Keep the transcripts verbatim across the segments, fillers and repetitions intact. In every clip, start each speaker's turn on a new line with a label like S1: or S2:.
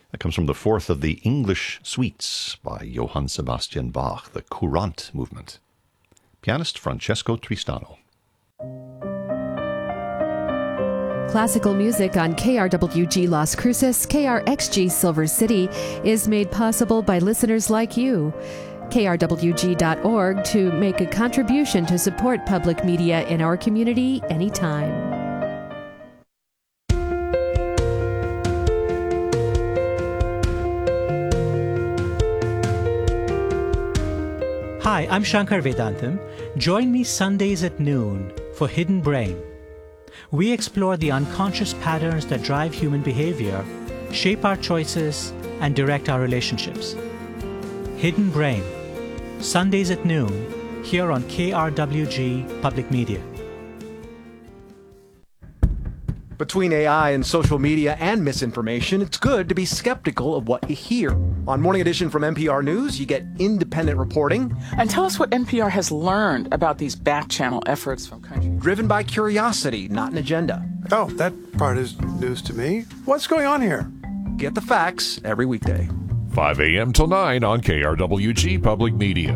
S1: That comes from the fourth of the English Suites by Johann Sebastian Bach, the Courant movement. Pianist Francesco Tristano.
S2: Classical music on K R W G Las Cruces, K R X G Silver City is made possible by listeners like you. K R W G dot org to make a contribution to support public media in our community anytime.
S3: Hi, I'm Shankar Vedantam. Join me Sundays at noon for Hidden Brain. We explore the unconscious patterns that drive human behavior, shape our choices, and direct our relationships. Hidden Brain, Sundays at noon, here on K R W G Public Media.
S4: Between A I and social media and misinformation, it's good to be skeptical of what you hear. On Morning Edition from N P R News, you get independent reporting.
S5: And tell us what N P R has learned about these back-channel efforts from countries.
S4: Driven by curiosity, not an agenda.
S6: Oh, that part is news to me. What's going on here?
S4: Get the facts every weekday.
S7: five a.m. till nine on K R W G Public Media.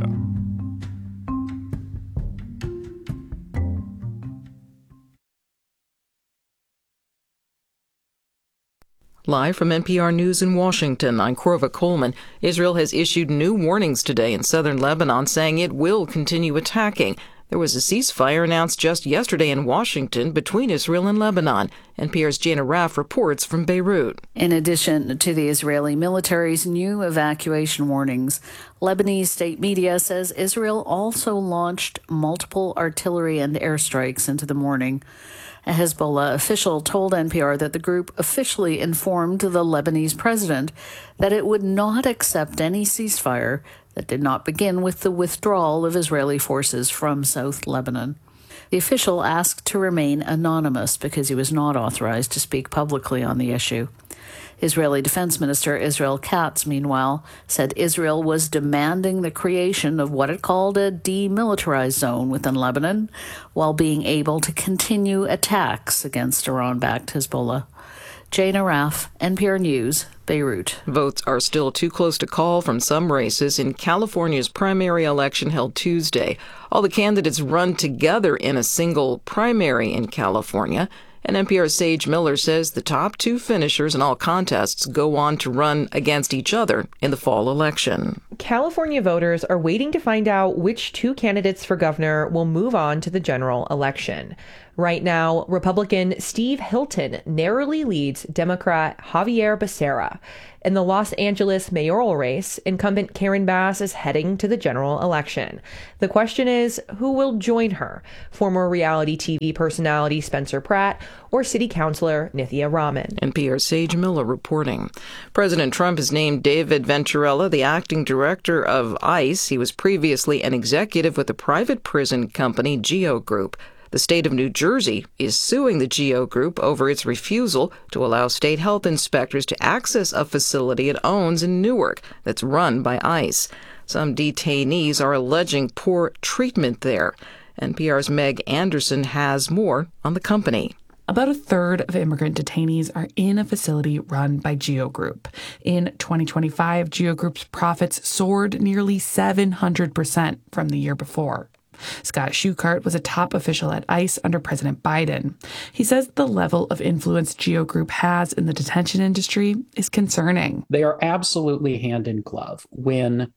S8: Live from N P R News in Washington, I'm Korva Coleman. Israel has issued new warnings today in southern Lebanon, saying it will continue attacking. There was a ceasefire announced just yesterday in Washington between Israel and Lebanon. N P R's Jana Raff reports from Beirut.
S9: In addition to the Israeli military's new evacuation warnings, Lebanese state media says Israel also launched multiple artillery and airstrikes into the morning. A Hezbollah official told N P R that the group officially informed the Lebanese president that it would not accept any ceasefire that did not begin with the withdrawal of Israeli forces from South Lebanon. The official asked to remain anonymous because he was not authorized to speak publicly on the issue. Israeli Defense Minister Israel Katz, meanwhile, said Israel was demanding the creation of what it called a demilitarized zone within Lebanon, while being able to continue attacks against Iran-backed Hezbollah. Jana Raff, N P R News, Beirut.
S8: Votes are still too close to call from some races in California's primary election held Tuesday. All the candidates run together in a single primary in California. And N P R's Sage Miller says the top two finishers in all contests go on to run against each other in the fall election.
S10: California voters are waiting to find out which two candidates for governor will move on to the general election. Right now, Republican Steve Hilton narrowly leads Democrat Javier Becerra. In the Los Angeles mayoral race, incumbent Karen Bass is heading to the general election. The question is, who will join her? Former reality T V personality Spencer Pratt or City Councilor Nithya Raman?
S8: N P R's Sage Miller reporting. President Trump has named David Venturella the acting director of ICE. He was previously an executive with the private prison company GEO Group. The state of New Jersey is suing the GEO Group over its refusal to allow state health inspectors to access a facility it owns in Newark that's run by ICE. Some detainees are alleging poor treatment there. N P R's Meg Anderson has more on the company.
S11: About a third of immigrant detainees are in a facility run by GEO Group. In twenty twenty-five, GEO Group's profits soared nearly seven hundred percent from the year before. Scott Schuchart was a top official at ICE under President Biden. He says the level of influence GEO Group has in the detention industry is concerning.
S12: They are absolutely hand in glove. When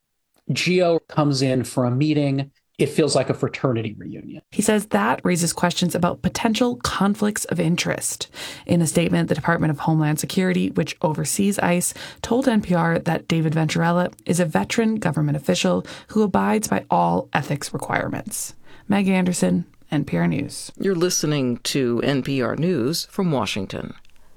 S12: GEO comes in for a meeting, it feels like a fraternity reunion.
S11: He says that raises questions about potential conflicts of interest. In a statement, the Department of Homeland Security, which oversees ICE, told N P R that David Venturella is a veteran government official who abides by all ethics requirements. Meg Anderson, N P R News.
S8: You're listening to N P R News from Washington.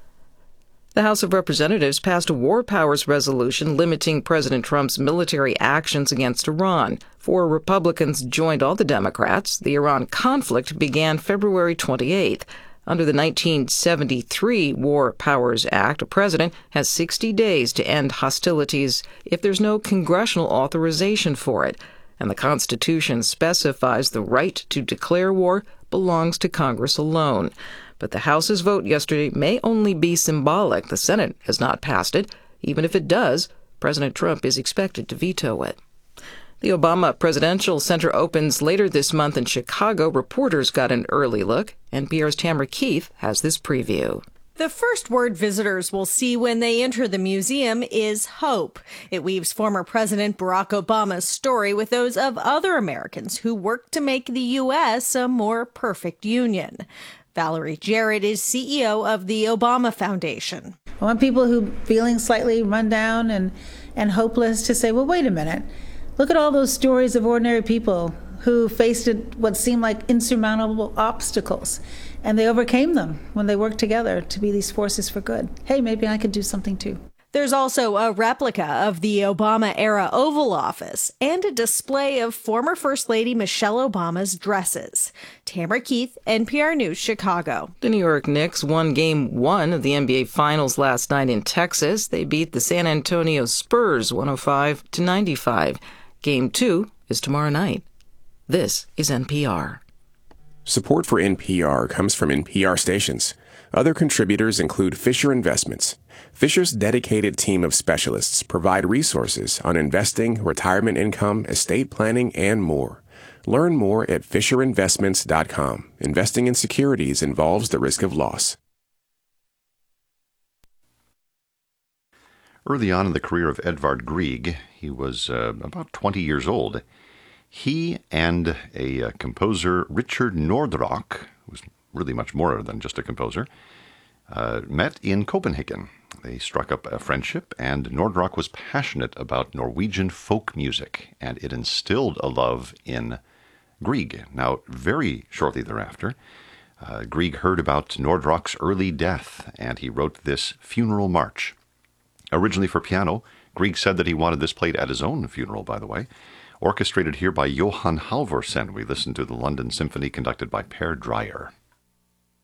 S8: The House of Representatives passed a war powers resolution limiting President Trump's military actions against Iran. Four Republicans joined all the Democrats. The Iran conflict began February twenty-eighth. Under the nineteen seventy-three War Powers Act, a president has sixty days to end hostilities if there's no congressional authorization for it. And the Constitution specifies the right to declare war belongs to Congress alone. But the House's vote yesterday may only be symbolic. The Senate has not passed it. Even if it does, President Trump is expected to veto it. The Obama Presidential Center opens later this month in Chicago. Reporters got an early look. N P R's Tamara Keith has this preview.
S13: The first word visitors will see when they enter the museum is hope. It weaves former President Barack Obama's story with those of other Americans who worked to make the U S a more perfect union. Valerie Jarrett is C E O of the Obama Foundation.
S14: I want people who feeling slightly run down and, and hopeless to say, well, wait a minute. Look at all those stories of ordinary people who faced what seemed like insurmountable obstacles, and they overcame them when they worked together to be these forces for good. Hey, maybe I could do something too.
S13: There's also a replica of the Obama-era Oval Office and a display of former First Lady Michelle Obama's dresses. Tamara Keith, N P R News, Chicago.
S8: The New York Knicks won Game one of the N B A Finals last night in Texas. They beat the San Antonio Spurs one oh five to ninety-five. Game two is tomorrow night. This is N P R.
S15: Support for N P R comes from N P R stations. Other contributors include Fisher Investments. Fisher's dedicated team of specialists provide resources on investing, retirement income, estate planning, and more. Learn more at fisher investments dot com. Investing in securities involves the risk of loss.
S1: Early on in the career of Edvard Grieg, he was uh, about twenty years old. He and a uh, composer, Richard Nordrock, who was really much more than just a composer, uh, met in Copenhagen. They struck up a friendship, and Nordrock was passionate about Norwegian folk music, and it instilled a love in Grieg. Now, very shortly thereafter, uh, Grieg heard about Nordrock's early death, and he wrote this funeral march. Originally for piano, Grieg said that he wanted this played at his own funeral, by the way. Orchestrated here by Johan Halvorsen. We listened to the London Symphony conducted by Per Dreyer.